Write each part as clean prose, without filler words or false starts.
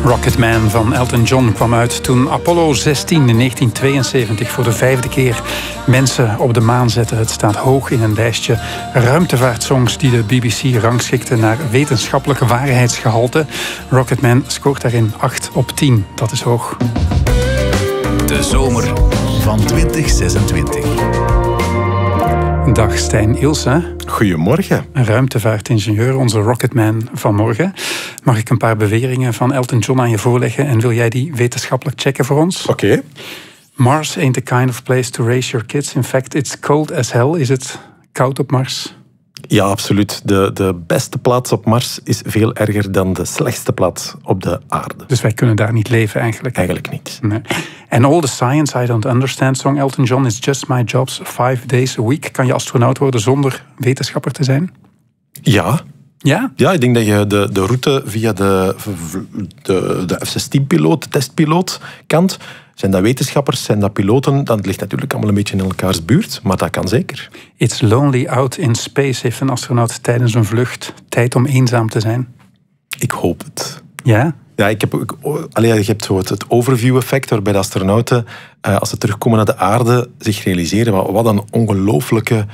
Rocketman van Elton John kwam uit toen Apollo 16 in 1972 voor de 5e keer mensen op de maan zette. Het staat hoog in een lijstje ruimtevaartsongs die de BBC rangschikte naar wetenschappelijke waarheidsgehalte. Rocketman scoort daarin 8 op 10. Dat is hoog. De zomer van 2026. Dag Stijn Ilse. Goedemorgen. Een ruimtevaartingenieur, onze Rocketman van morgen. Mag ik een paar beweringen van Elton John aan je voorleggen en wil jij die wetenschappelijk checken voor ons? Oké. Mars ain't the kind of place to raise your kids. In fact, it's cold as hell. Is het koud op Mars? Ja, absoluut. De beste plaats op Mars is veel erger dan de slechtste plaats op de aarde. Dus wij kunnen daar niet leven eigenlijk? Eigenlijk niet. Nee. And all the science I don't understand song Elton John is just my job's 5 days a week. Kan je astronaut worden zonder wetenschapper te zijn? Ja. Ja? Ja, ik denk dat je de route via de F-16-piloot, de testpiloot, kant. Zijn dat wetenschappers, zijn dat piloten? Dat ligt natuurlijk allemaal een beetje in elkaars buurt, maar dat kan zeker. It's lonely out in space, heeft een astronaut tijdens een vlucht tijd om eenzaam te zijn? Ik hoop het. Ja? Ja, je hebt zo het overview-effect, waarbij de astronauten, als ze terugkomen naar de aarde, zich realiseren wat een ongelooflijke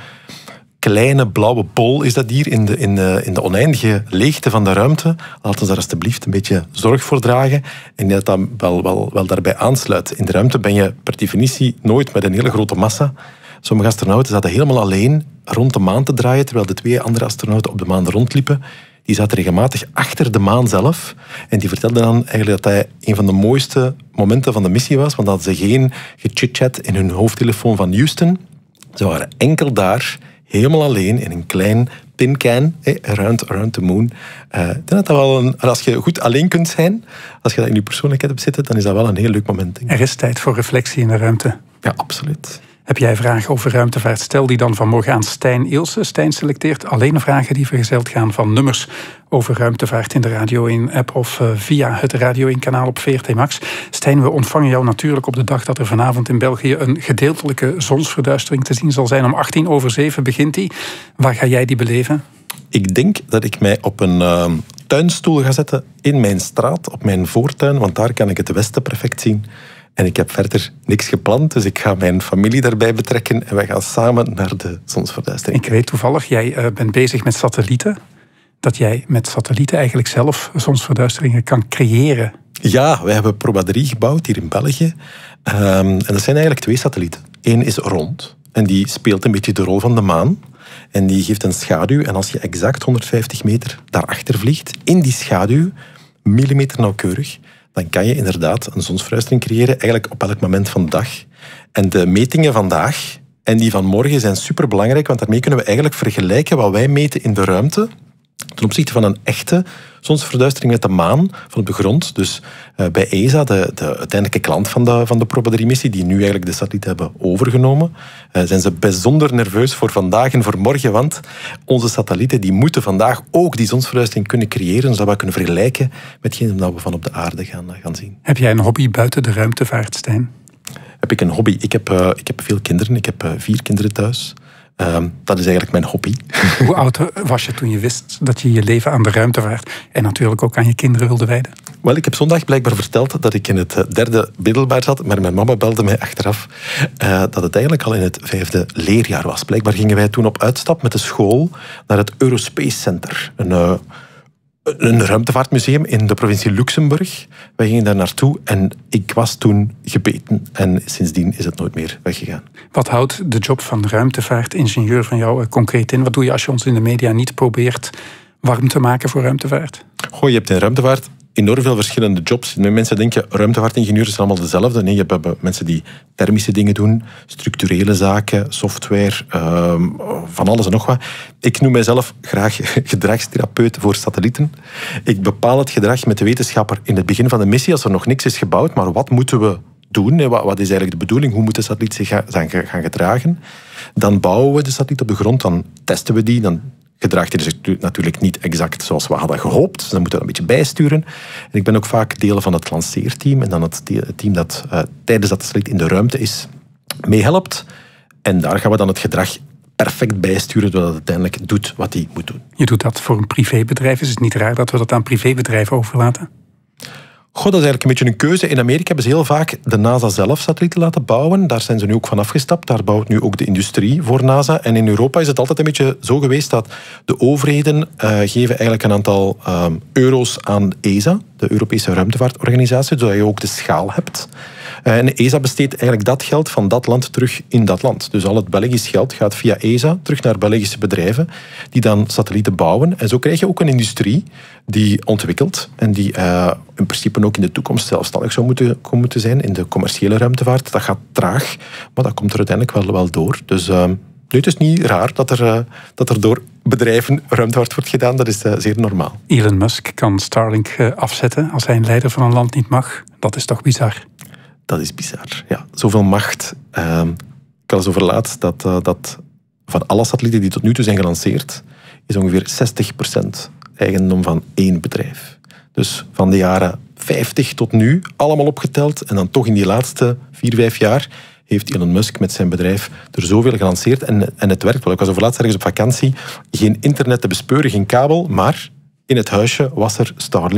kleine blauwe bol is dat hier in de oneindige leegte van de ruimte. Laten we daar alsjeblieft een beetje zorg voor dragen. En dat wel daarbij aansluit. In de ruimte ben je per definitie nooit met een hele grote massa. Sommige astronauten zaten helemaal alleen rond de maan te draaien, terwijl de 2 andere astronauten op de maan rondliepen. Die zaten regelmatig achter de maan zelf. En die vertelden dan eigenlijk dat hij een van de mooiste momenten van de missie was, want dat ze geen gechit-chat in hun hoofdtelefoon van Houston. Ze waren enkel daar, helemaal alleen, in een klein pincan, around the moon. Ik denk dat wel als je goed alleen kunt zijn, als je dat in je persoonlijkheid hebt zitten, dan is dat wel een heel leuk moment. Denk ik. Er is tijd voor reflectie in de ruimte. Ja, absoluut. Heb jij vragen over ruimtevaart? Stel die dan vanmorgen aan Stijn Ilse. Stijn selecteert alleen vragen die vergezeld gaan van nummers over ruimtevaart in de Radio 1-app of via het Radio 1-kanaal op VRT Max. Stijn, we ontvangen jou natuurlijk op de dag dat er vanavond in België een gedeeltelijke zonsverduistering te zien zal zijn. Om 7:18 begint die. Waar ga jij die beleven? Ik denk dat ik mij op een tuinstoel ga zetten in mijn straat, op mijn voortuin, want daar kan ik het westen perfect zien. En ik heb verder niks gepland, dus ik ga mijn familie daarbij betrekken en wij gaan samen naar de zonsverduistering. Ik weet toevallig, jij bent bezig met satellieten. Dat jij met satellieten eigenlijk zelf zonsverduisteringen kan creëren. Ja, wij hebben Proba 3 gebouwd hier in België. En dat zijn eigenlijk 2 satellieten. Eén is rond en die speelt een beetje de rol van de maan. En die geeft een schaduw. En als je exact 150 meter daarachter vliegt, in die schaduw, millimeter nauwkeurig, dan kan je inderdaad een zonsverduistering creëren, eigenlijk op elk moment van de dag. En de metingen vandaag en die van morgen zijn superbelangrijk, want daarmee kunnen we eigenlijk vergelijken wat wij meten in de ruimte ten opzichte van een echte zonsverduistering met de maan van op de grond. Dus bij ESA, de uiteindelijke klant van de Proba 3-missie, die nu eigenlijk de satelliet hebben overgenomen, zijn ze bijzonder nerveus voor vandaag en voor morgen, want onze satellieten die moeten vandaag ook die zonsverduistering kunnen creëren, zodat we kunnen vergelijken met hetgeen dat we van op de aarde gaan zien. Heb jij een hobby buiten de ruimtevaart, Stijn? Heb ik een hobby? Ik heb veel kinderen. Ik heb 4 kinderen thuis. Dat is eigenlijk mijn hobby. Hoe oud was je toen je wist dat je je leven aan de ruimtevaart en natuurlijk ook aan je kinderen wilde wijden? Wel, ik heb zondag blijkbaar verteld dat ik in het 3e middelbaar zat, maar mijn mama belde mij achteraf dat het eigenlijk al in het 5e leerjaar was. Blijkbaar gingen wij toen op uitstap met de school naar het Eurospace Center, een ruimtevaartmuseum in de provincie Luxemburg. Wij gingen daar naartoe en ik was toen gebeten. En sindsdien is het nooit meer weggegaan. Wat houdt de job van ruimtevaartingenieur van jou concreet in? Wat doe je als je ons in de media niet probeert warm te maken voor ruimtevaart? Je hebt in ruimtevaart enorm veel verschillende jobs. Mensen denken, ruimtevaartingenieurs zijn allemaal dezelfde. Nee, je hebt mensen die thermische dingen doen, structurele zaken, software, van alles en nog wat. Ik noem mijzelf graag gedragstherapeut voor satellieten. Ik bepaal het gedrag met de wetenschapper in het begin van de missie, als er nog niks is gebouwd, maar wat moeten we doen? Wat is eigenlijk de bedoeling? Hoe moet de satelliet zich gaan gedragen? Dan bouwen we de satelliet op de grond, dan testen we die, dan gedraagt hij zich natuurlijk niet exact zoals we hadden gehoopt. Dus dan moeten we een beetje bijsturen. En ik ben ook vaak deel van het lanceerteam en dan het team dat tijdens dat de satelliet in de ruimte is meehelpt. En daar gaan we dan het gedrag perfect bijsturen, zodat het uiteindelijk doet wat hij moet doen. Je doet dat voor een privébedrijf. Is het niet raar dat we dat aan privébedrijven overlaten? Dat is eigenlijk een beetje een keuze. In Amerika hebben ze heel vaak de NASA zelf satellieten laten bouwen. Daar zijn ze nu ook van afgestapt. Daar bouwt nu ook de industrie voor NASA. En in Europa is het altijd een beetje zo geweest dat de overheden geven eigenlijk een aantal euro's aan ESA, de Europese Ruimtevaartorganisatie, zodat je ook de schaal hebt. En ESA besteedt eigenlijk dat geld van dat land terug in dat land. Dus al het Belgisch geld gaat via ESA terug naar Belgische bedrijven die dan satellieten bouwen. En zo krijg je ook een industrie die ontwikkelt en die in principe ook in de toekomst zelfstandig zou moeten zijn in de commerciële ruimtevaart. Dat gaat traag, maar dat komt er uiteindelijk wel door. Dus het is niet raar dat er door bedrijven ruimtevaart wordt gedaan. Dat is zeer normaal. Elon Musk kan Starlink afzetten als hij een leider van een land niet mag. Dat is toch bizar? Dat is bizar, ja. Zoveel macht. Ik had eens over laatst dat van alle satellieten die tot nu toe zijn gelanceerd, is ongeveer 60% eigendom van één bedrijf. Dus van de jaren 50 tot nu, allemaal opgeteld. En dan toch in die laatste 4-5 jaar heeft Elon Musk met zijn bedrijf er zoveel gelanceerd. En het werkt wel. Ik was over laatst ergens op vakantie. Geen internet te bespeuren, geen kabel, maar in het huisje was er Starlink.